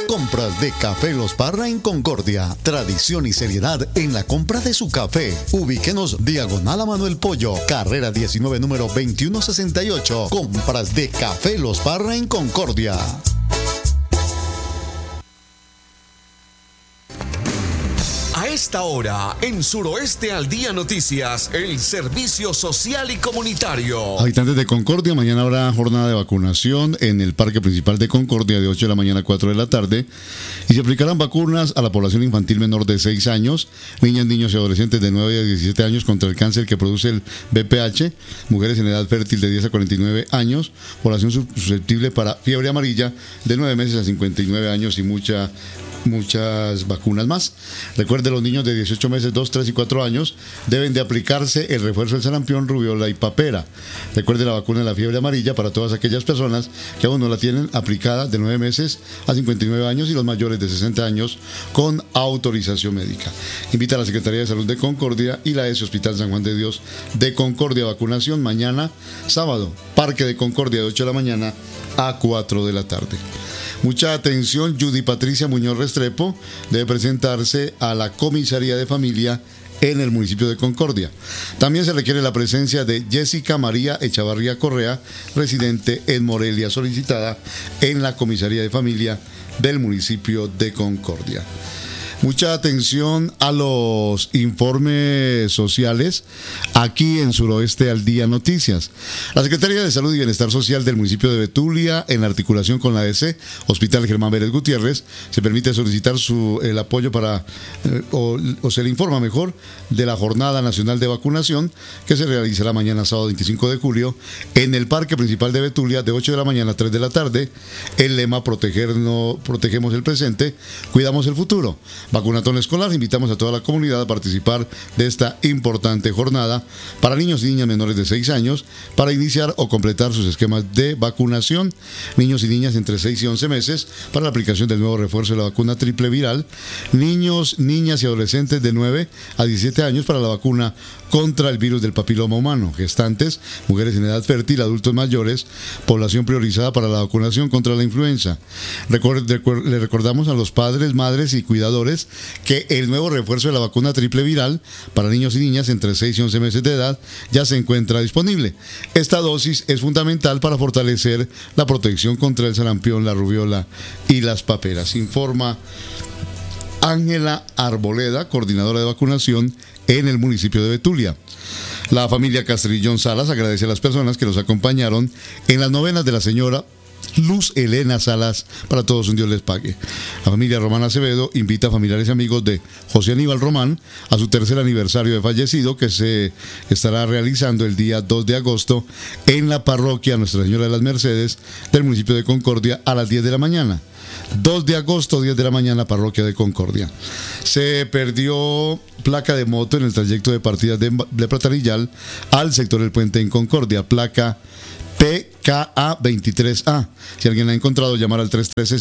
Compras de Café Los Parra en Concordia. Tradición y seriedad en la compra de su café. Ubíquenos diagonal a Manuel Pollo, carrera 19, número 2168. Compras de Café Los Parra en Concordia. A esta hora, en Suroeste al Día Noticias, el servicio social y comunitario. Habitantes de Concordia, mañana habrá jornada de vacunación en el Parque Principal de Concordia de 8 de la mañana a 4 de la tarde y se aplicarán vacunas a la población infantil menor de 6 años, niñas, niños y adolescentes de 9 a 17 años contra el cáncer que produce el VPH, mujeres en edad fértil de 10 a 49 años, población susceptible para fiebre amarilla de 9 meses a 59 años y muchas vacunas más. Recuerde, los niños de 18 meses, 2, 3 y 4 años deben de aplicarse el refuerzo del sarampión, rubiola y papera. Recuerde la vacuna de la fiebre amarilla para todas aquellas personas que aún no la tienen aplicada de 9 meses a 59 años y los mayores de 60 años con autorización médica. Invita a la Secretaría de Salud de Concordia y la ESE Hospital San Juan de Dios de Concordia. Vacunación mañana sábado, Parque de Concordia de 8 de la mañana a 4 de la tarde. Mucha atención, Judy Patricia Muñoz Restrepo debe presentarse a la comisaría de familia en el municipio de Concordia. También se requiere la presencia de Jessica María Echavarría Correa, residente en Morelia, solicitada en la comisaría de familia del municipio de Concordia. Mucha atención a los informes sociales aquí en Suroeste al Día Noticias. La Secretaría de Salud y Bienestar Social del municipio de Betulia, en articulación con la ADC, Hospital Germán Vélez Gutiérrez, se permite solicitar el apoyo para, o se le informa mejor, de la Jornada Nacional de Vacunación que se realizará mañana sábado 25 de julio en el Parque Principal de Betulia de 8 de la mañana a 3 de la tarde. El lema: protegemos el presente, cuidamos el futuro. Vacunatón escolar. Invitamos a toda la comunidad a participar de esta importante jornada para niños y niñas menores de 6 años para iniciar o completar sus esquemas de vacunación. Niños y niñas entre 6 y 11 meses para la aplicación del nuevo refuerzo de la vacuna triple viral. Niños, niñas y adolescentes de 9 a 17 años para la vacuna contra el virus del papiloma humano. Gestantes, mujeres en edad fértil, adultos mayores, población priorizada para la vacunación contra la influenza. Le recordamos a los padres, madres y cuidadores que el nuevo refuerzo de la vacuna triple viral para niños y niñas entre 6 y 11 meses de edad ya se encuentra disponible. Esta dosis es fundamental para fortalecer la protección contra el sarampión, la rubiola y las paperas. Informa Ángela Arboleda, coordinadora de vacunación en el municipio de Betulia. La familia Castrillón Salas agradece a las personas que los acompañaron en las novenas de la señora Luz Elena Salas, para todos un Dios les pague. La familia Román Acevedo invita a familiares y amigos de José Aníbal Román a su tercer aniversario de fallecido, que se estará realizando el día 2 de agosto en la parroquia Nuestra Señora de las Mercedes del municipio de Concordia a las 10 de la mañana. 2 de agosto, 10 de la mañana, parroquia de Concordia. Se perdió placa de moto en el trayecto de partida de Platanillal al sector del puente en Concordia, placa PKA23A. Si alguien la ha encontrado, llamar al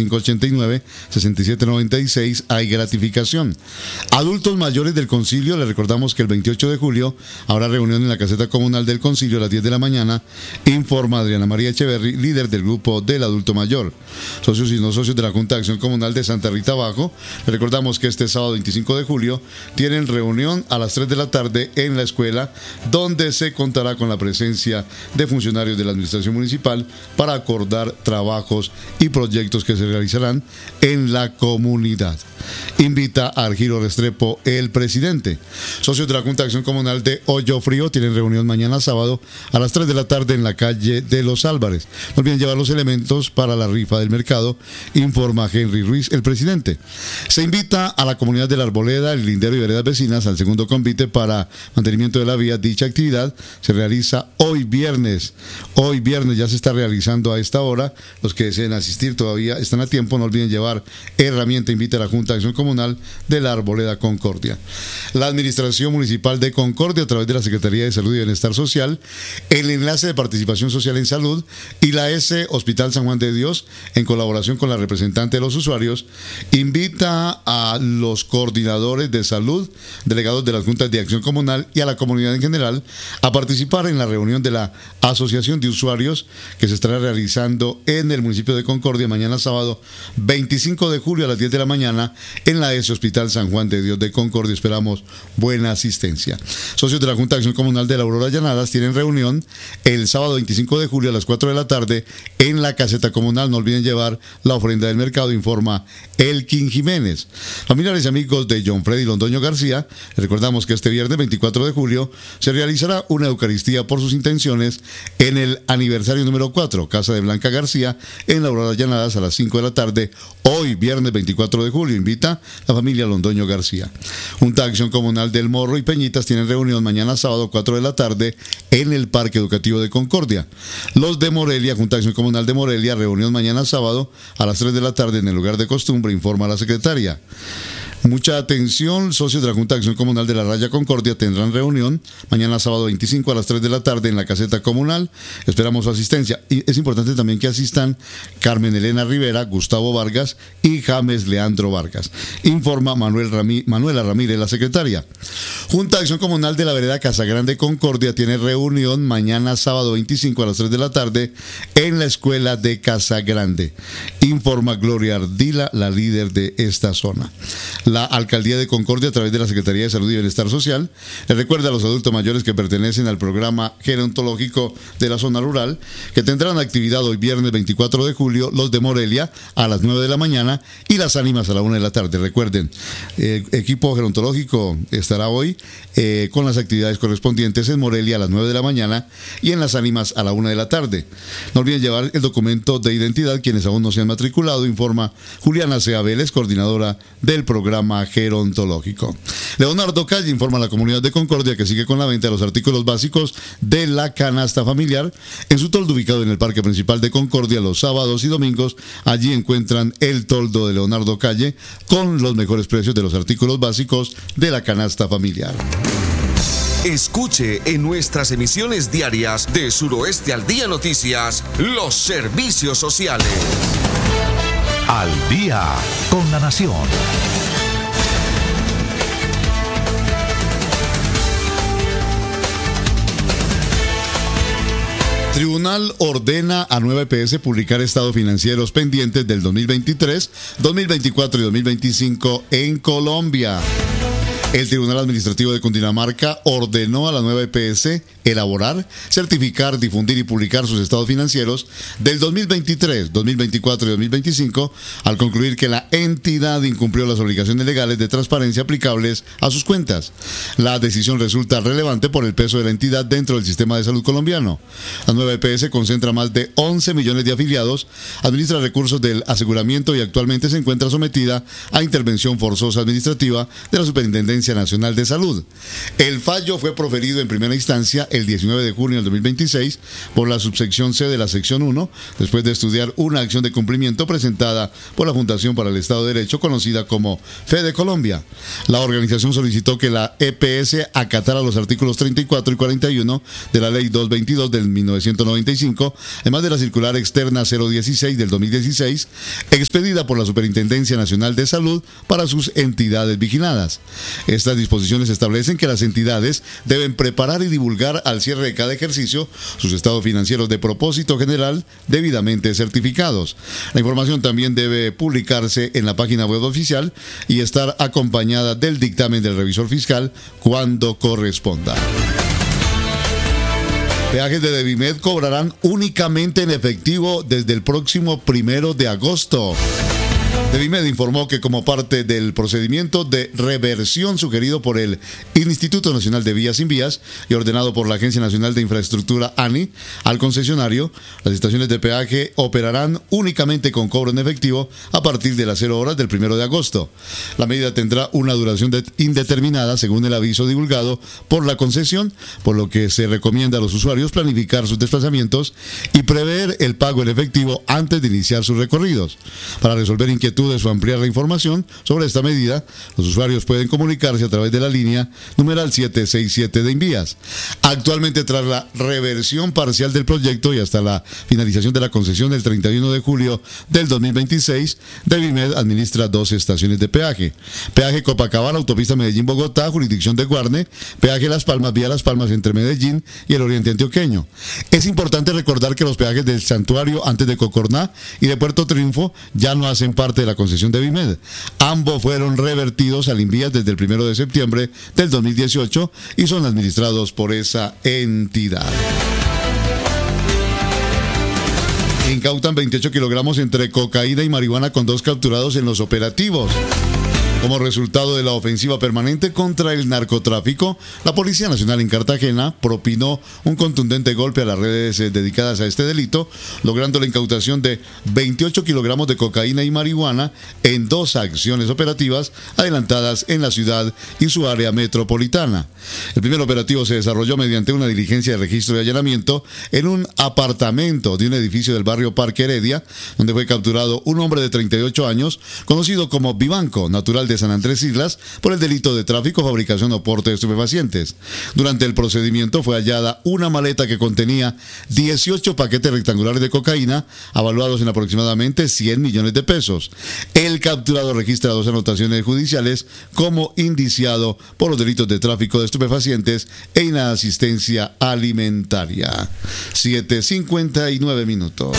313-589-6796. Hay gratificación. Adultos mayores del Concilio, les recordamos que el 28 de julio habrá reunión en la caseta comunal del Concilio a las 10 de la mañana. Informa Adriana María Echeverry, líder del grupo del adulto mayor. Socios y no socios de la Junta de Acción Comunal de Santa Rita Bajo, les recordamos que este sábado 25 de julio tienen reunión a las 3 de la tarde en la escuela, donde se contará con la presencia de funcionarios de la administración municipal para acordar trabajos y proyectos que se realizarán en la comunidad. Invita a Argiro Restrepo, el presidente. Socios de la Junta de Acción Comunal de Hoyo Frío tienen reunión mañana sábado a las 3 de la tarde en la calle de los Álvarez. No olviden llevar los elementos para la rifa del mercado, informa Henry Ruiz, el presidente. Se invita a la comunidad de la Arboleda, el Lindero y veredas vecinas al segundo convite para mantenimiento de la vía. Dicha actividad se realiza hoy viernes. Hoy viernes ya se está realizando a esta hora. Los que deseen asistir todavía están a tiempo. No olviden llevar herramienta. Invita a la Junta de Acción Comunal de la Arboleda Concordia. La Administración Municipal de Concordia, a través de la Secretaría de Salud y Bienestar Social, el Enlace de Participación Social en Salud y la S Hospital San Juan de Dios, en colaboración con la representante de los usuarios, invita a los coordinadores de salud, delegados de las juntas de acción comunal y a la comunidad en general a participar en la reunión de la Asociación de Usuarios que se estará realizando en el municipio de Concordia mañana sábado 25 de julio a las 10 de la mañana en la S Hospital San Juan de Dios de Concordia. Esperamos buena asistencia. Socios de la Junta de Acción Comunal de la Aurora Llanadas tienen reunión el sábado 25 de julio a las 4 de la tarde en la caseta comunal. No olviden llevar la ofrenda del mercado, informa Elkin Jiménez. Familiares y amigos de John Freddy Londoño García, recordamos que este viernes 24 de julio se realizará una Eucaristía por sus intenciones en el aniversario número 4, Casa de Blanca García, en la Aurora Llanadas a las 5 de la tarde, hoy viernes 24 de julio. Invita la familia Londoño García. Junta de Acción Comunal del Morro y Peñitas tienen reunión mañana sábado 4 de la tarde en el Parque Educativo de Concordia. Los de Morelia, Junta de Acción Comunal de Morelia, reunión mañana sábado a las 3 de la tarde en el lugar de costumbre, informa la secretaria. Mucha atención, socios de la Junta de Acción Comunal de la Raya Concordia tendrán reunión mañana sábado 25 a las 3 de la tarde en la caseta comunal. Esperamos su asistencia. Y es importante también que asistan Carmen Elena Rivera, Gustavo Vargas y James Leandro Vargas. Informa Manuela Ramírez, la secretaria. Junta de Acción Comunal de la Vereda Casagrande Concordia tiene reunión mañana sábado 25 a las 3 de la tarde en la escuela de Casagrande. Informa Gloria Ardila, la líder de esta zona. La Alcaldía de Concordia, a través de la Secretaría de Salud y Bienestar Social, le recuerda a los adultos mayores que pertenecen al programa gerontológico de la zona rural que tendrán actividad hoy viernes 24 de julio, los de Morelia a las 9 de la mañana y las ánimas a la 1 de la tarde. Recuerden, equipo gerontológico estará hoy con las actividades correspondientes en Morelia a las 9 de la mañana y en las ánimas a la 1 de la tarde. No olviden llevar el documento de identidad quienes aún no se han matriculado, informa Juliana Cea Vélez, coordinadora del programa gerontológico. Leonardo Calle informa a la comunidad de Concordia que sigue con la venta de los artículos básicos de la canasta familiar en su toldo ubicado en el Parque Principal de Concordia los sábados y domingos. Allí encuentran el toldo de Leonardo Calle con los mejores precios de los artículos básicos de la canasta familiar. Escuche en nuestras emisiones diarias de Suroeste al Día Noticias los servicios sociales. Al día con la nación. Tribunal ordena a 9 EPS publicar estados financieros pendientes del 2023, 2024 y 2025 en Colombia. El Tribunal Administrativo de Cundinamarca ordenó a la nueva EPS elaborar, certificar, difundir y publicar sus estados financieros del 2023, 2024 y 2025, al concluir que la entidad incumplió las obligaciones legales de transparencia aplicables a sus cuentas. La decisión resulta relevante por el peso de la entidad dentro del sistema de salud colombiano. La nueva EPS concentra más de 11 millones de afiliados, administra recursos del aseguramiento y actualmente se encuentra sometida a intervención forzosa administrativa de la Superintendencia Nacional de Salud. El fallo fue proferido en primera instancia el 19 de junio del 2026 por la subsección C de la sección 1, después de estudiar una acción de cumplimiento presentada por la Fundación para el Estado de Derecho, conocida como Fede Colombia. La organización solicitó que la EPS acatara los artículos 34 y 41 de la Ley 222 del 1995, además de la circular externa 016 del 2016, expedida por la Superintendencia Nacional de Salud para sus entidades vigiladas. Estas disposiciones establecen que las entidades deben preparar y divulgar al cierre de cada ejercicio sus estados financieros de propósito general debidamente certificados. La información también debe publicarse en la página web oficial y estar acompañada del dictamen del revisor fiscal cuando corresponda. Peajes de Devimed cobrarán únicamente en efectivo desde el próximo 1 de agosto. Devimed informó que como parte del procedimiento de reversión sugerido por el Instituto Nacional de Vías Sin Vías y ordenado por la Agencia Nacional de Infraestructura ANI al concesionario, las estaciones de peaje operarán únicamente con cobro en efectivo a partir de las 0 horas del 1 de agosto. La medida tendrá una duración indeterminada según el aviso divulgado por la concesión, por lo que se recomienda a los usuarios planificar sus desplazamientos y prever el pago en efectivo antes de iniciar sus recorridos. Para resolver inquietudes o ampliar la información sobre esta medida, los usuarios pueden comunicarse a través de la línea numeral 767 de Invías. Actualmente, tras la reversión parcial del proyecto y hasta la finalización de la concesión del 31 de julio del 2026, Devimed administra 2 estaciones de peaje. Peaje Copacabana, autopista Medellín-Bogotá, jurisdicción de Guarne, peaje Las Palmas, vía Las Palmas entre Medellín y el oriente antioqueño. Es importante recordar que los peajes del Santuario antes de Cocorná y de Puerto Triunfo ya no hacen parte de la concesión de Vimed. Ambos fueron revertidos al Invías desde el 1 de septiembre del 2018 y son administrados por esa entidad. Incautan 28 kilogramos entre cocaína y marihuana con 2 capturados en los operativos. Como resultado de la ofensiva permanente contra el narcotráfico, la Policía Nacional en Cartagena propinó un contundente golpe a las redes dedicadas a este delito, logrando la incautación de 28 kilogramos de cocaína y marihuana en 2 acciones operativas adelantadas en la ciudad y su área metropolitana. El primer operativo se desarrolló mediante una diligencia de registro y allanamiento en un apartamento de un edificio del barrio Parque Heredia, donde fue capturado un hombre de 38 años, conocido como Vivanco, natural de San Andrés Islas, por el delito de tráfico, fabricación o porte de estupefacientes. Durante el procedimiento fue hallada una maleta que contenía 18 paquetes rectangulares de cocaína, avaluados en aproximadamente 100 millones de pesos. El capturado registra 2 anotaciones judiciales como indiciado por los delitos de tráfico de estupefacientes e inasistencia alimentaria. 7:59 minutos.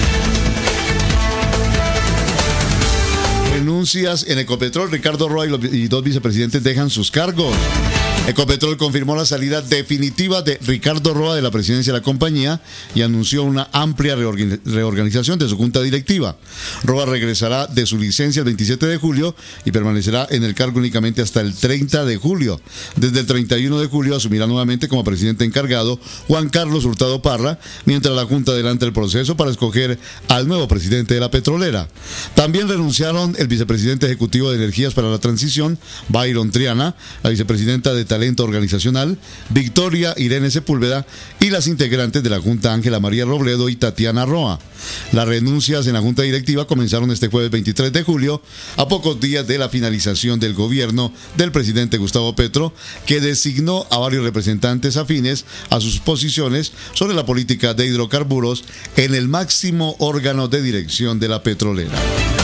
Renuncias en Ecopetrol. Ricardo Roa y 2 vicepresidentes dejan sus cargos. Ecopetrol confirmó la salida definitiva de Ricardo Roa de la presidencia de la compañía y anunció una amplia reorganización de su junta directiva. Roa regresará de su licencia el 27 de julio y permanecerá en el cargo únicamente hasta el 30 de julio. Desde el 31 de julio asumirá nuevamente como presidente encargado Juan Carlos Hurtado Parra, mientras la junta adelanta el proceso para escoger al nuevo presidente de la petrolera. También renunciaron el vicepresidente ejecutivo de Energías para la Transición, Byron Triana, la vicepresidenta de Talento Organizacional, Victoria Irene Sepúlveda, y las integrantes de la Junta, Ángela María Robledo y Tatiana Roa. Las renuncias en la Junta Directiva comenzaron este jueves 23 de julio, a pocos días de la finalización del gobierno del presidente Gustavo Petro, que designó a varios representantes afines a sus posiciones sobre la política de hidrocarburos en el máximo órgano de dirección de la petrolera.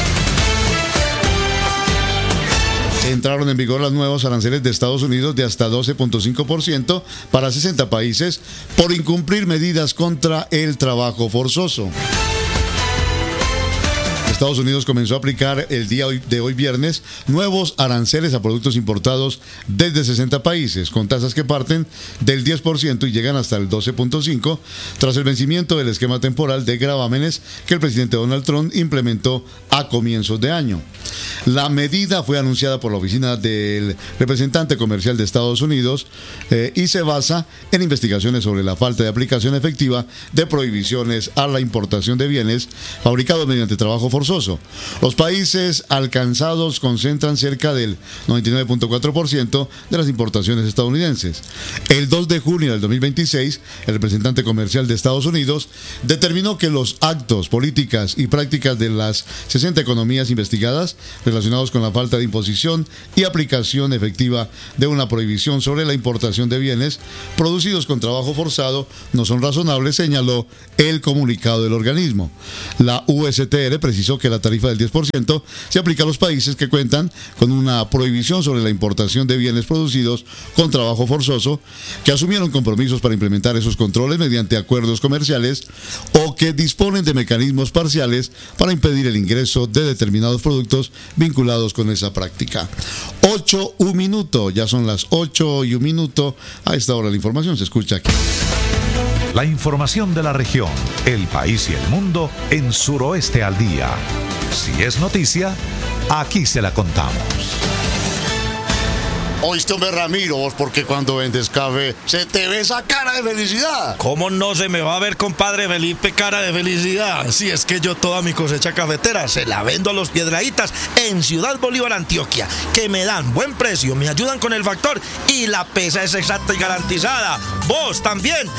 Entraron en vigor los nuevos aranceles de Estados Unidos de hasta 12.5% para 60 países por incumplir medidas contra el trabajo forzoso. Estados Unidos comenzó a aplicar el día de hoy viernes nuevos aranceles a productos importados desde 60 países, con tasas que parten del 10% y llegan hasta el 12.5%, tras el vencimiento del esquema temporal de gravámenes que el presidente Donald Trump implementó a comienzos de año. La medida fue anunciada por la oficina del representante comercial de Estados Unidos y se basa en investigaciones sobre la falta de aplicación efectiva de prohibiciones a la importación de bienes fabricados mediante trabajo forzoso. Los países alcanzados concentran cerca del 99.4% de las importaciones estadounidenses. El 2 de junio del 2026, el representante comercial de Estados Unidos determinó que los actos, políticas y prácticas de las 60 economías investigadas relacionados con la falta de imposición y aplicación efectiva de una prohibición sobre la importación de bienes producidos con trabajo forzado no son razonables, señaló el comunicado del organismo. La USTR precisó que la tarifa del 10% se aplica a los países que cuentan con una prohibición sobre la importación de bienes producidos con trabajo forzoso, que asumieron compromisos para implementar esos controles mediante acuerdos comerciales o que disponen de mecanismos parciales para impedir el ingreso de determinados productos vinculados con esa práctica. 8:01 minutos, ya son las 8:01. A esta hora la información se escucha aquí. La información de la región, el país y el mundo en Suroeste al Día. Si es noticia, aquí se la contamos. Oíste, hombre, Ramiro, vos, porque cuando vendes café se te ve esa cara de felicidad. ¿Cómo no se me va a ver, compadre Felipe, cara de felicidad? Si es que yo toda mi cosecha cafetera se la vendo a los Piedrahítas en Ciudad Bolívar, Antioquia, que me dan buen precio, me ayudan con el factor y la pesa es exacta y garantizada. Vos también